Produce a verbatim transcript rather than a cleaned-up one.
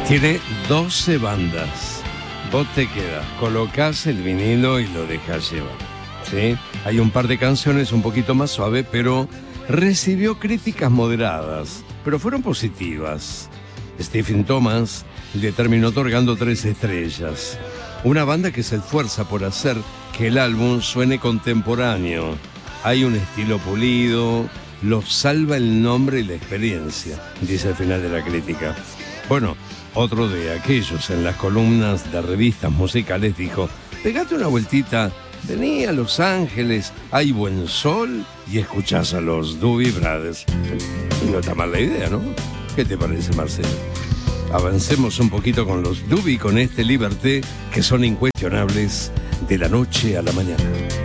Tiene doce bandas. Vos te quedas, colocás el vinilo y lo dejás llevar, ¿sí? Hay un par de canciones un poquito más suave, pero recibió críticas moderadas, pero fueron positivas. Stephen Thomas le terminó otorgando tres estrellas. Una banda que se esfuerza por hacer que el álbum suene contemporáneo. Hay un estilo pulido, lo salva el nombre y la experiencia, dice al final de la crítica. Bueno, otro de aquellos en las columnas de revistas musicales dijo: pegate una vueltita, vení a Los Ángeles, hay buen sol y escuchás a los Doobie Brothers. No está mal la idea, ¿no? ¿Qué te parece, Marcelo? Avancemos un poquito con los Doobie, con este Liberté, que son incuestionables de la noche a la mañana.